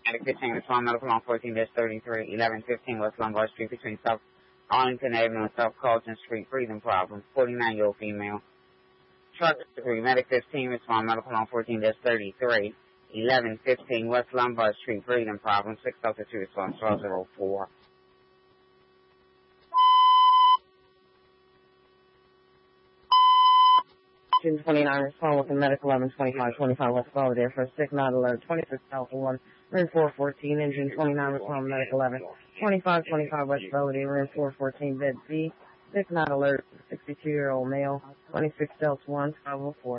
Medic 15, respond medical on 14-33, 1115 West Lombard Street between South Arlington Avenue and South Colton Street. Breathing problems. 49-year-old female. Truck 3, Medic 15, respond medical on 14-33, 1115 West Lombard Street. Breathing problems. 602 response 1204. 229 respond with the medical 1125 West Belvedere for sick not alert 26,001 room 414 engine 29 respond medical 1125 West Belvedere room 414 bed C sick not alert 62-year-old male 26 Delta 1 504.